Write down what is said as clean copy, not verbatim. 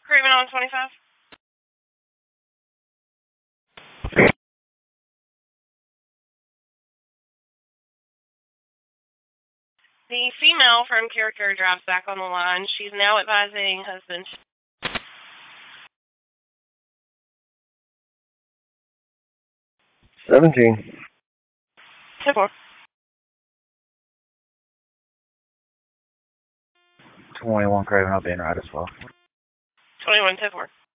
Craven on 25. The female from character drops back on the line. She's now advising husband. 17. 10-4. 21 Craven, I'll be in right as well. 21, 10-4.